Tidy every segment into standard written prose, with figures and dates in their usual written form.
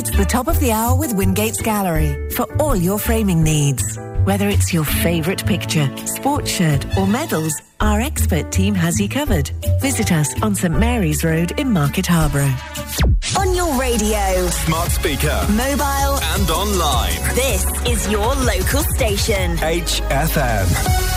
It's the top of the hour with Wingate's Gallery for all your framing needs. Whether it's your favourite picture, sports shirt or medals, our expert team has you covered. Visit us on St Mary's Road in Market Harborough. On your radio, smart speaker, mobile and online. This is your local station. HFM.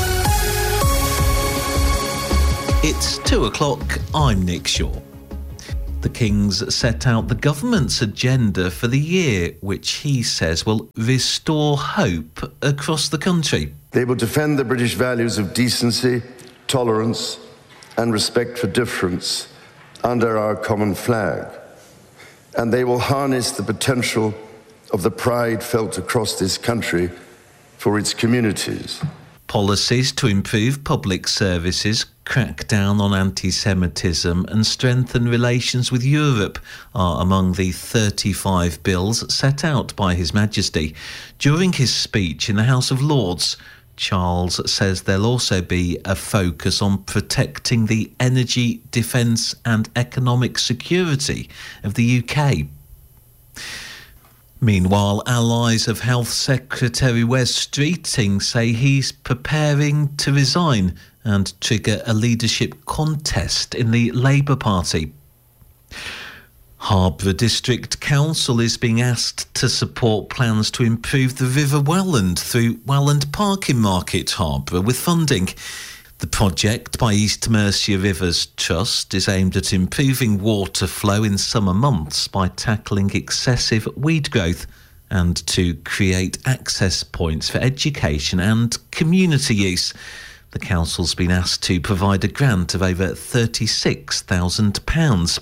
It's 2 o'clock. I'm Nick Shaw. The Kings set out the government's agenda for the year, which he says will restore hope across the country. They will defend the British values of decency, tolerance and respect for difference under our common flag. And they will harness the potential of the pride felt across this country for its communities. Policies to improve public services, crack down on anti-Semitism and strengthen relations with Europe are among the 35 bills set out by His Majesty. During his speech in the House of Lords, Charles says there'll also be a focus on protecting the energy, defence and economic security of the UK. Meanwhile, allies of Health Secretary Wes Streeting say he's preparing to resign and trigger a leadership contest in the Labour Party. Harborough District Council is being asked to support plans to improve the River Welland through Welland Park in Market Harborough with funding. The project by East Mercia Rivers Trust is aimed at improving water flow in summer months by tackling excessive weed growth and to create access points for education and community use. The council's been asked to provide a grant of over £36,000.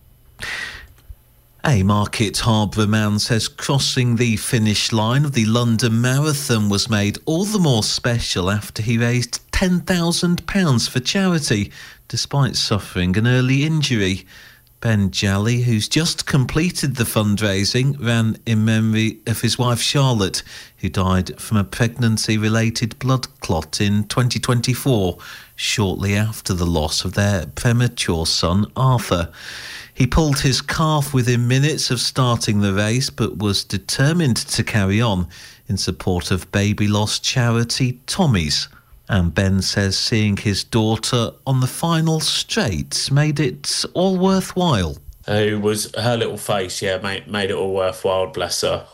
A Market Harborough man says crossing the finish line of the London Marathon was made all the more special after he raised £10,000 for charity, despite suffering an early injury. Ben Jolly, who's just completed the fundraising, ran in memory of his wife Charlotte, who died from a pregnancy-related blood clot in 2024, shortly after the loss of their premature son Arthur. He pulled his calf within minutes of starting the race, but was determined to carry on in support of baby loss charity Tommy's. And Ben says seeing his daughter on the final straight made it all worthwhile. Who was her little face, made it all worthwhile, bless her.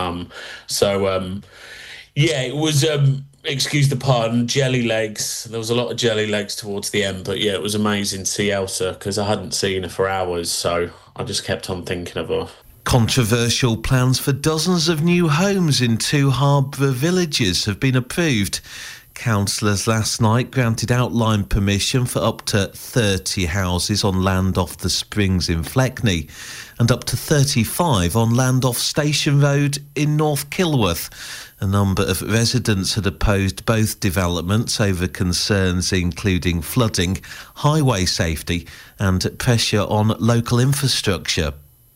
It was, excuse the pardon, jelly legs. There was a lot of jelly legs towards the end, but it was amazing to see Elsa because I hadn't seen her for hours, so I just kept on thinking of her. Controversial plans for dozens of new homes in 2 Harborough villages have been approved. Councillors last night granted outline permission for up to 30 houses on land off the Springs in Fleckney and up to 35 on land off Station Road in North Kilworth. A number of residents had opposed both developments over concerns including flooding, highway safety and pressure on local infrastructure.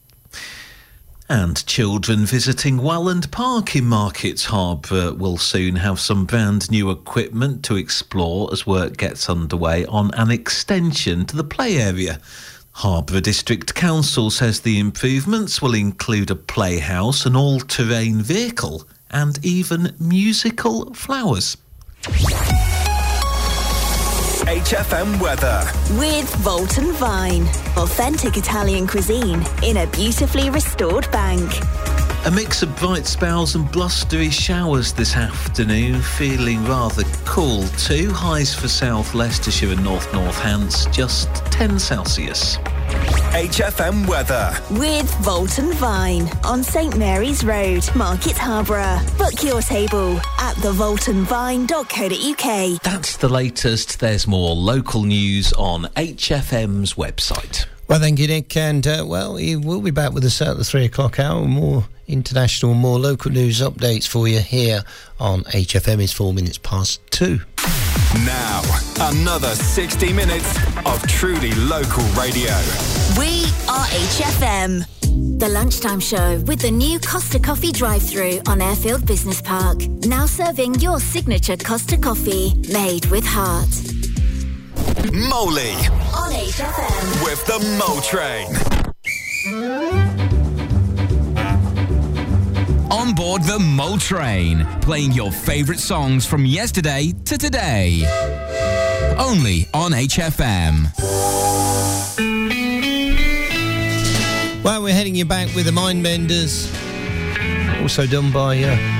And children visiting Welland Park in Market Harborough will soon have some brand new equipment to explore as work gets underway on an extension to the play area. Harborough District Council says the improvements will include a playhouse, an all-terrain vehicle and even musical flowers. HFM weather. With Volton Vine. Authentic Italian cuisine in a beautifully restored bank. A mix of bright spells and blustery showers this afternoon, feeling rather cool too. Highs for South Leicestershire and North Northants, just 10 Celsius. HFM weather. With Volton Vine on St Mary's Road, Market Harborough. Book your table at thevoltonvine.co.uk. That's the latest. There's more local news on HFM's website. Well, thank you, Nick. And, we'll be back with us at the 3 o'clock hour. More international, more local news updates for you here on HFM. It's 4 minutes past 2. Now, another 60 minutes of truly local radio. We are HFM. The Lunchtime Show with the new Costa Coffee drive-thru on Airfield Business Park. Now serving your signature Costa Coffee, made with heart. Moley on HFM with the Mole Train. on board the Mole Train, playing your favourite songs from yesterday to today. Only on HFM. Well, we're heading you back with the Mindbenders. Also done by